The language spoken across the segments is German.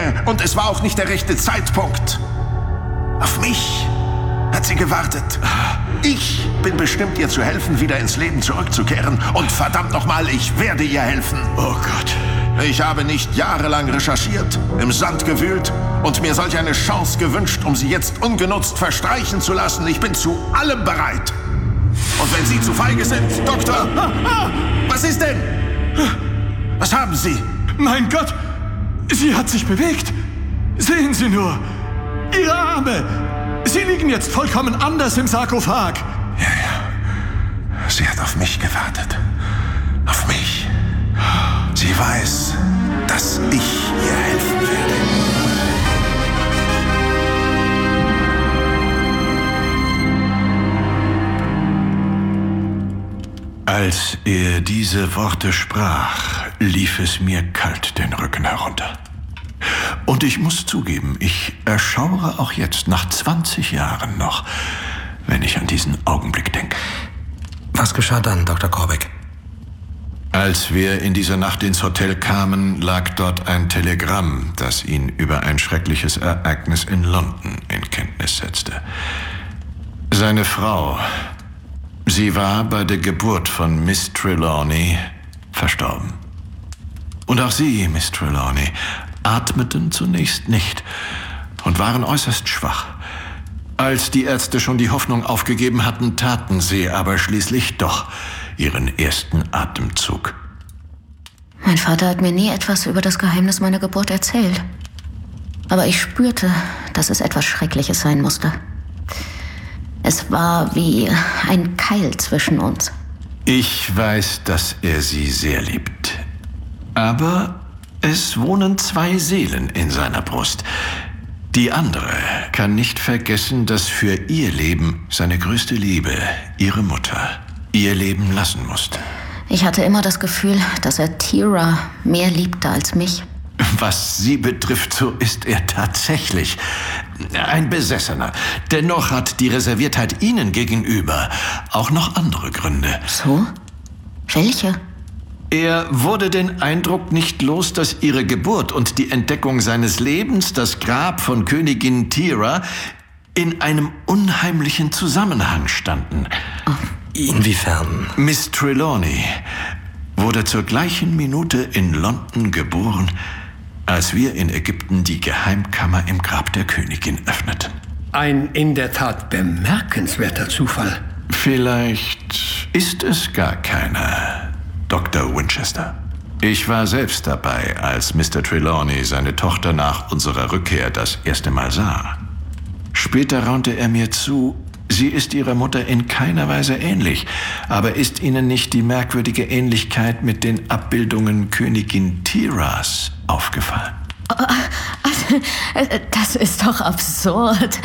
und es war auch nicht der rechte Zeitpunkt. Auf mich hat sie gewartet. Ich bin bestimmt, ihr zu helfen, wieder ins Leben zurückzukehren. Und verdammt nochmal, ich werde ihr helfen. Oh Gott. Ich habe nicht jahrelang recherchiert, im Sand gewühlt und mir solch eine Chance gewünscht, um sie jetzt ungenutzt verstreichen zu lassen. Ich bin zu allem bereit. Und wenn Sie zu feige sind, Doktor... Was ist denn? Was haben Sie? Mein Gott, sie hat sich bewegt. Sehen Sie nur, Ihre Arme. Sie liegen jetzt vollkommen anders im Sarkophag. Ja. Sie hat auf mich gewartet. Auf mich. Sie weiß, dass ich ihr helfen werde. Als er diese Worte sprach, lief es mir kalt den Rücken herunter. Und ich muss zugeben, ich erschaure auch jetzt, nach 20 Jahren noch, wenn ich an diesen Augenblick denke. Was geschah dann, Dr. Corbeck? Als wir in dieser Nacht ins Hotel kamen, lag dort ein Telegramm, das ihn über ein schreckliches Ereignis in London in Kenntnis setzte. Seine Frau, sie war bei der Geburt von Miss Trelawney verstorben. Und auch Sie, Miss Trelawney, atmeten zunächst nicht und waren äußerst schwach. Als die Ärzte schon die Hoffnung aufgegeben hatten, taten sie aber schließlich doch ihren ersten Atemzug. Mein Vater hat mir nie etwas über das Geheimnis meiner Geburt erzählt. Aber ich spürte, dass es etwas Schreckliches sein musste. Es war wie ein Keil zwischen uns. Ich weiß, dass er Sie sehr liebt. Aber es wohnen 2 Seelen in seiner Brust. Die andere kann nicht vergessen, dass für ihr Leben seine größte Liebe, ihre Mutter, ihr Leben lassen musste. Ich hatte immer das Gefühl, dass er Tira mehr liebte als mich. Was sie betrifft, so ist er tatsächlich ein Besessener. Dennoch hat die Reserviertheit Ihnen gegenüber auch noch andere Gründe. So? Welche? Er wurde den Eindruck nicht los, dass Ihre Geburt und die Entdeckung seines Lebens, das Grab von Königin Tira, in einem unheimlichen Zusammenhang standen. Oh, inwiefern? Miss Trelawney wurde zur gleichen Minute in London geboren, als wir in Ägypten die Geheimkammer im Grab der Königin öffneten. Ein in der Tat bemerkenswerter Zufall. Vielleicht ist es gar keiner, Dr. Winchester. Ich war selbst dabei, als Mr. Trelawney seine Tochter nach unserer Rückkehr das erste Mal sah. Später raunte er mir zu, sie ist ihrer Mutter in keiner Weise ähnlich, aber ist Ihnen nicht die merkwürdige Ähnlichkeit mit den Abbildungen Königin Tiras aufgefallen? Das ist doch absurd.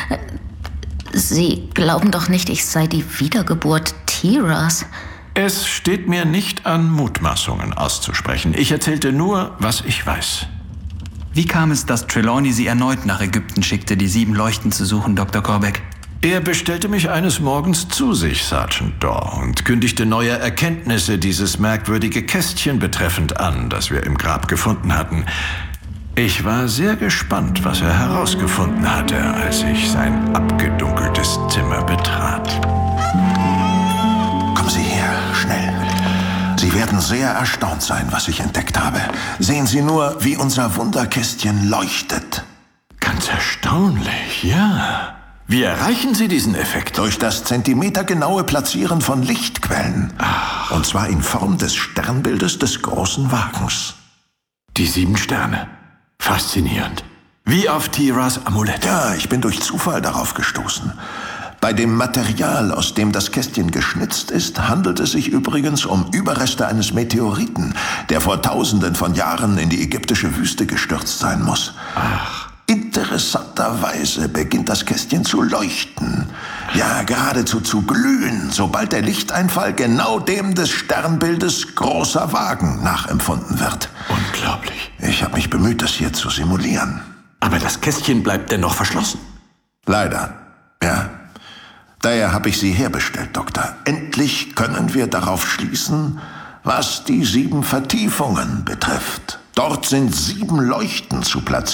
Sie glauben doch nicht, ich sei die Wiedergeburt Tiras. Es steht mir nicht an, Mutmaßungen auszusprechen. Ich erzählte nur, was ich weiß. Wie kam es, dass Trelawney Sie erneut nach Ägypten schickte, die 7 Leuchten zu suchen, Dr. Corbeck? Er bestellte mich eines Morgens zu sich, Sergeant Daw, und kündigte neue Erkenntnisse dieses merkwürdige Kästchen betreffend an, das wir im Grab gefunden hatten. Ich war sehr gespannt, was er herausgefunden hatte, als ich sein abgedunkeltes Zimmer betrat. Kommen Sie her, schnell. Sie werden sehr erstaunt sein, was ich entdeckt habe. Sehen Sie nur, wie unser Wunderkästchen leuchtet. Ganz erstaunlich, ja. Wie erreichen Sie diesen Effekt? Durch das zentimetergenaue Platzieren von Lichtquellen. Ach. Und zwar in Form des Sternbildes des großen Wagens. Die 7 Sterne. Faszinierend. Wie auf Tiras Amulett. Ja, ich bin durch Zufall darauf gestoßen. Bei dem Material, aus dem das Kästchen geschnitzt ist, handelt es sich übrigens um Überreste eines Meteoriten, der vor Tausenden von Jahren in die ägyptische Wüste gestürzt sein muss. Ach. Interessanterweise beginnt das Kästchen zu leuchten. Ja, geradezu zu glühen, sobald der Lichteinfall genau dem des Sternbildes großer Wagen nachempfunden wird. Unglaublich. Ich habe mich bemüht, das hier zu simulieren. Aber das Kästchen bleibt dennoch verschlossen. Leider, ja. Daher habe ich Sie herbestellt, Doktor. Endlich können wir darauf schließen, was die 7 Vertiefungen betrifft. Dort sind 7 Leuchten zu platzieren.